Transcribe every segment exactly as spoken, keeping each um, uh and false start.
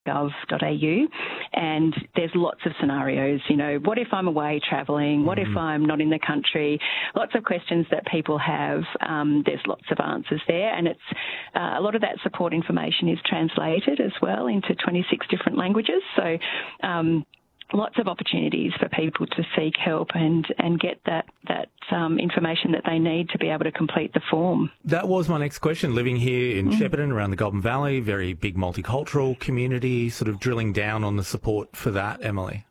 gov dot a u, and there's lots of scenarios. You know, what if I'm away travelling? What mm-hmm. if I'm not in the country? Lots of questions that people have. Um, there's lots of answers there, and it's uh, a lot of that support information is translated as well into twenty-six different languages. So um, lots of opportunities for people to seek help and, and get that, that um, information that they need to be able to complete the form. That was my next question. Living here in mm. Shepparton, around the Goulburn Valley, very big multicultural community, sort of drilling down on the support for that, Emily.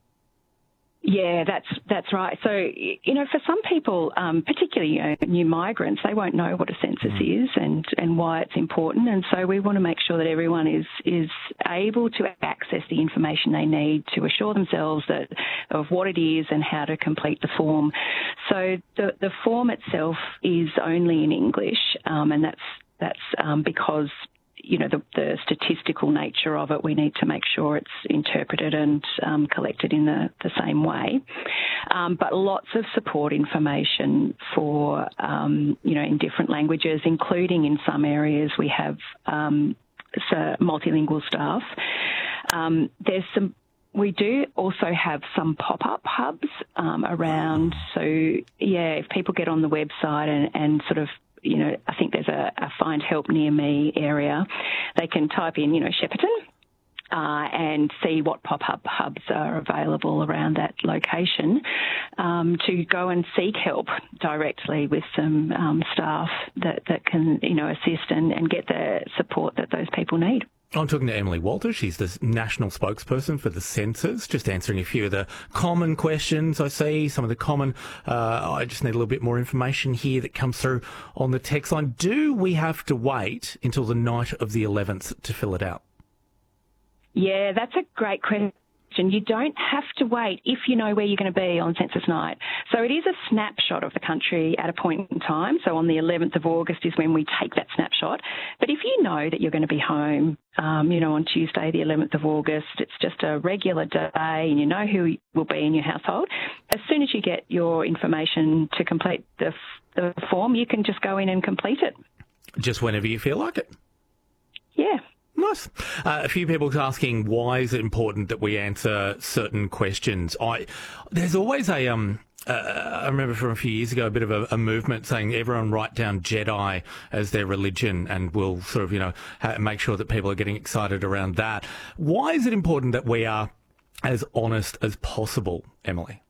Yeah, that's that's right. So, you know, for some people, um, particularly you know, new migrants, they won't know what a census mm. is and, and why it's important. And so we want to make sure that everyone is is able to access the information they need to assure themselves that of what it is and how to complete the form. So the, the form itself is only in English, um, and that's that's um, because you know, the, the statistical nature of it, we need to make sure it's interpreted and um, collected in the, the same way. Um, but lots of support information for, um, you know, in different languages, including in some areas we have um, so multilingual staff. Um, there's some We do also have some pop-up hubs um, around. So, yeah, if people get on the website and, and sort of, you know, I think there's a, a Find Help Near Me area, they can type in, you know, Shepparton uh, and see what pop-up hubs are available around that location um, to go and seek help directly with some um, staff that, that can, you know, assist and, and get the support that those people need. I'm talking to Emily Walter. She's the national spokesperson for the census, just answering a few of the common questions I see, some of the common, uh, I just need a little bit more information here that comes through on the text line. Do we have to wait until the night of the eleventh to fill it out? Yeah, that's a great question. You don't have to wait if you know where you're going to be on census night. So it is a snapshot of the country at a point in time. So on the eleventh of August is when we take that snapshot. But if you know that you're going to be home, um, you know, on Tuesday, the eleventh of August, it's just a regular day and you know who will be in your household, as soon as you get your information to complete the, the form, you can just go in and complete it. Just whenever you feel like it? Yeah. Nice. Uh, a few people asking why is it important that we answer certain questions. I there's always a um. Uh, I remember from a few years ago a bit of a, a movement saying everyone write down Jedi as their religion, and we'll sort of you know ha- make sure that people are getting excited around that. Why is it important that we are as honest as possible, Emily?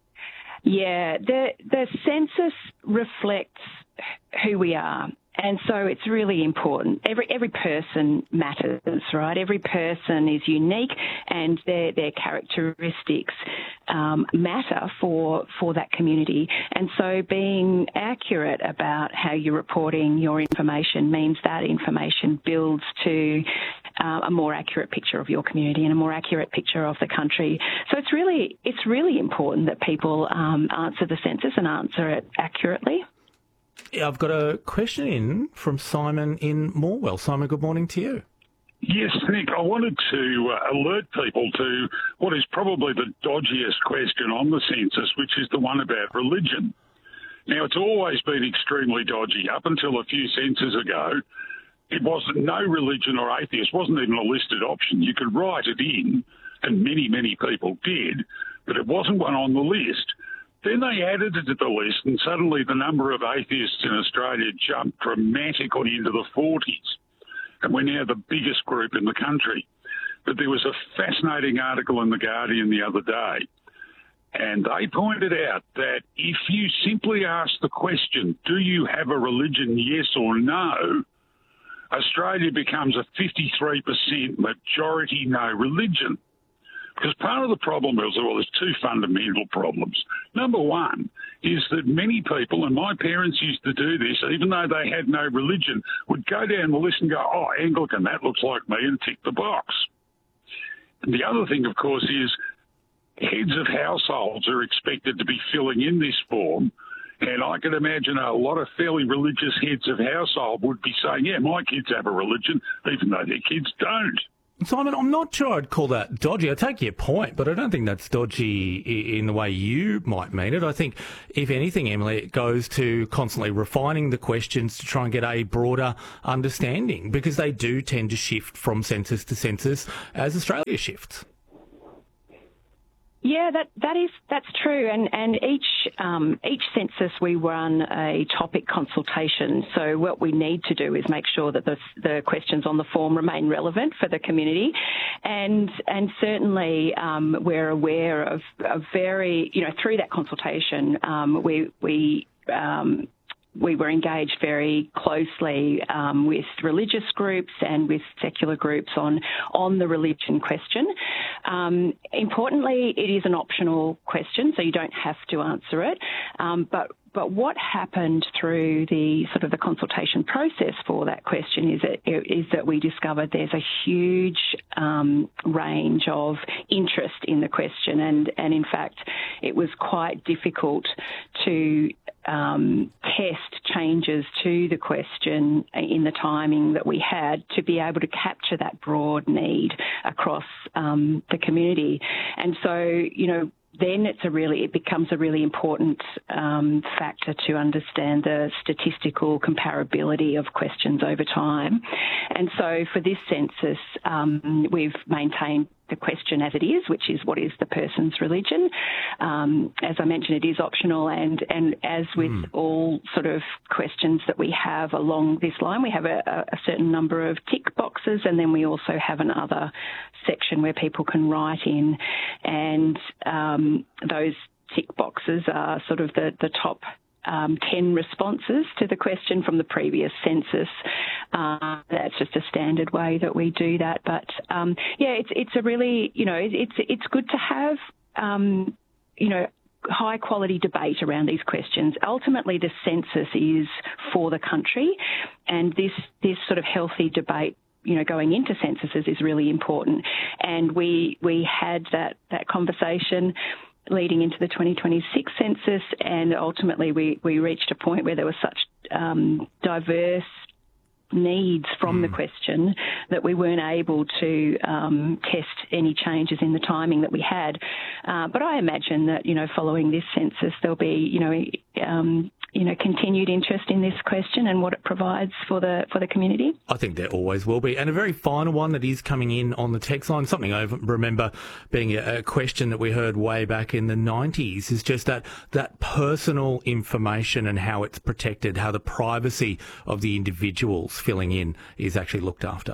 Yeah, the the census reflects who we are. And so it's really important. Every every person matters, right? Every person is unique, and their their characteristics um, matter for for that community. And so being accurate about how you're reporting your information means that information builds to uh, a more accurate picture of your community and a more accurate picture of the country. So it's really it's really important that people um, answer the census and answer it accurately. Yeah, I've got a question in from Simon in Morwell. Simon, good morning to you. Yes, Nick, I wanted to uh, alert people to what is probably the dodgiest question on the census, which is the one about religion. Now, it's always been extremely dodgy. Up until a few censuses ago, it wasn't no religion or atheist, wasn't even a listed option. You could write it in, and many, many people did, but it wasn't one on the list. Then they added it to the list, and suddenly the number of atheists in Australia jumped dramatically into the forties, and we're now the biggest group in the country. But there was a fascinating article in The Guardian the other day, and they pointed out that if you simply ask the question, do you have a religion, yes or no, Australia becomes a fifty-three percent majority no religion. Because part of the problem is, well, there's two fundamental problems. Number one is that many people, and my parents used to do this, even though they had no religion, would go down the list and go, oh, Anglican, that looks like me, and tick the box. And the other thing, of course, is heads of households are expected to be filling in this form, and I can imagine a lot of fairly religious heads of household would be saying, yeah, my kids have a religion, even though their kids don't. Simon, I'm not sure I'd call that dodgy. I take your point, but I don't think that's dodgy in the way you might mean it. I think, if anything, Emily, it goes to constantly refining the questions to try and get a broader understanding, because they do tend to shift from census to census as Australia shifts. Yeah, that that is that's true, and and each um, each census we run a topic consultation. So what we need to do is make sure that the the questions on the form remain relevant for the community, and and certainly um, we're aware of, of very you know through that consultation um, we we. Um, We were engaged very closely um, with religious groups and with secular groups on on the religion question. Um, importantly, it is an optional question, so you don't have to answer it. Um, but but what happened through the sort of the consultation process for that question is that is that we discovered there's a huge um, range of interest in the question, and and in fact, it was quite difficult to Um, test changes to the question in the timing that we had to be able to capture that broad need across um, the community. And so, you know, then it's a really, it becomes a really important um, factor to understand the statistical comparability of questions over time. And so for this census, um, we've maintained the question as it is, which is what is the person's religion. Um, as I mentioned, it is optional, and, and as with mm. all sort of questions that we have along this line, we have a, a certain number of tick boxes, and then we also have another section where people can write in, and um, those tick boxes are sort of the, the top Um, ten responses to the question from the previous census. Uh, that's just a standard way that we do that. But um, yeah, it's it's a really you know it's it's good to have um, you know high quality debate around these questions. Ultimately, the census is for the country, and this this sort of healthy debate, you know, going into censuses is really important. And we we had that that conversation leading into the twenty twenty-six census, and ultimately we, we reached a point where there was such um, diverse needs from mm. the question that we weren't able to um, test any changes in the timing that we had. Uh, but I imagine that, you know, following this census, there'll be, you know, um, you know, continued interest in this question and what it provides for the for the community. I think there always will be. And a very final one that is coming in on the text line, something I remember being a, a question that we heard way back in the nineties, is just that, that personal information and how it's protected, how the privacy of the individuals filling in is actually looked after.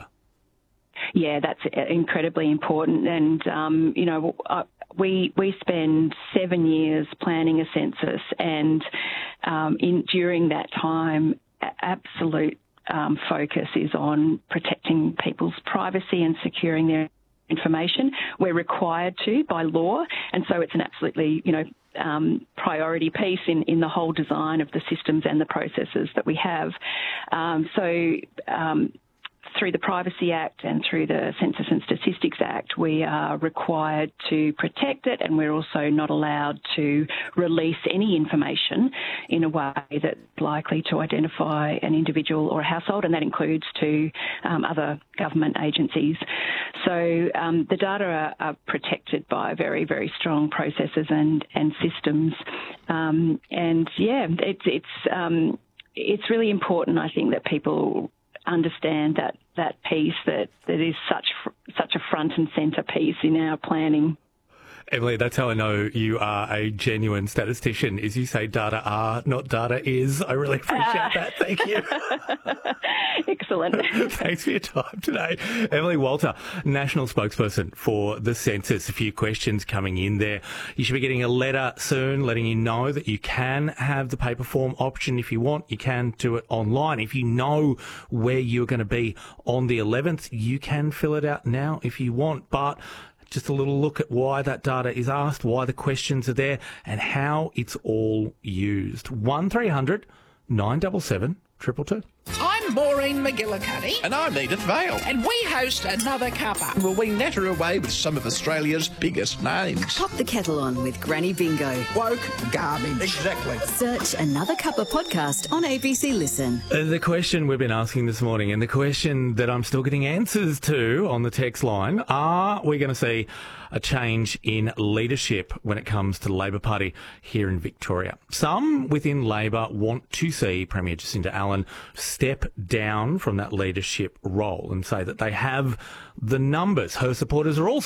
Yeah, that's incredibly important. And, um, you know, uh, we we spend seven years planning a census, and um, in during that time, absolute um, focus is on protecting people's privacy and securing their information. We're required to by law, and so it's an absolutely, you know, um, priority piece in, in the whole design of the systems and the processes that we have. Um, so um, through the Privacy Act and through the Census and Statistics Act, we are required to protect it, and we're also not allowed to release any information in a way that's likely to identify an individual or a household, and that includes to um, other government agencies. So um, the data are, are protected by very, very strong processes and, and systems. Um, and, yeah, it's, it's, um, it's really important, I think, that people understand that that piece that, that is such such a front and centre piece in our planning. Emily, that's how I know you are a genuine statistician, is you say data are, not data is. I really appreciate uh. that. Thank you. Excellent. Thanks for your time today. Emily Walter, National Spokesperson for the Census. A few questions coming in there. You should be getting a letter soon letting you know that you can have the paper form option if you want. You can do it online. If you know where you're going to be on the eleventh, you can fill it out now if you want. But just a little look at why that data is asked, why the questions are there, and how it's all used. one three hundred nine seven seven, two two two. I'm I'm Maureen McGillicuddy. And I'm Edith Vale. And we host Another Cuppa. Well, we natter away with some of Australia's biggest names. Pop the kettle on with Granny Bingo. Woke garbage. Exactly. Search Another Cuppa podcast on A B C Listen. Uh, the question we've been asking this morning, and the question that I'm still getting answers to on the text line, are we going to see a change in leadership when it comes to the Labor Party here in Victoria? Some within Labor want to see Premier Jacinta Allan step down from that leadership role and say that they have the numbers. Her supporters are also